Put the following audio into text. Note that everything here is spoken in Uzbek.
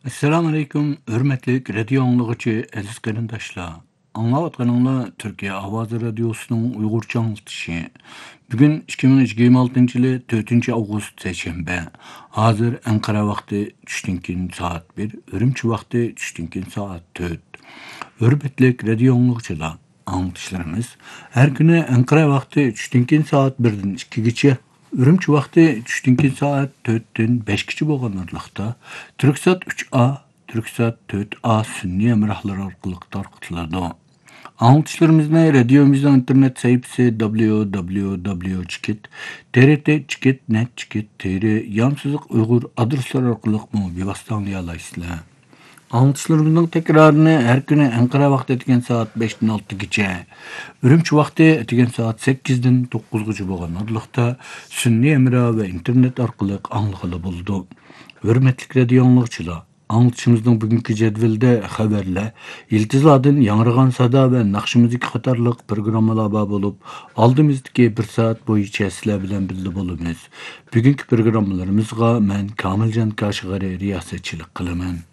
Assalamu alaikum, hürmetli radio anlıqçı aziz qarindaşlar. Anlayatqanыңlar Türkiye Avazı Radyosu'nun Uygurca anlatışı. Bugün 2026 yılı 4 Ağustos Seyşembe. Hazır Ankara vakti düştünkin saat 1, Ürümçi vakti düştünkin saat 4. Hürmetli radio anlıqçılar. Anlatışlarımız her günü Ankara vakti düştünkin saat 1'den 2 geçe. Ürümçi vakti düştünki saat 4'ten 5 kişi bolğanlarlıqda Türksat 3A, Türksat 4A sünni emrahlar arqılıq tarqıtılады. Anlatışlarımızda radyomuzun internet sayfası www.trt.net.tr yamsızlık Uygur adresler arqılıq mı bevasıtanlayalayısılar. Anlatışlarımızın tekrarını her günü Ankara vakti etken saat 5'ten 6 geçe, Ürümçi vakti etken saat 8'den 9 geçe bolğan adlıqta sünni emra ve internet arqılıq anlıqılı buldu. Hürmetlik radio anlıqçılar, anlatışımızın bugünkü cedvelde haberle, iltizadın yanırgan sada ve nakşı müzik qatarlıq programmalar bab olup, aldığımızdaki bir saat boyu sizler bilen bildi bolumuz. Bugünkü programmalarımızga men Kamilcan Kaşıgari riyasetçilik kılaman.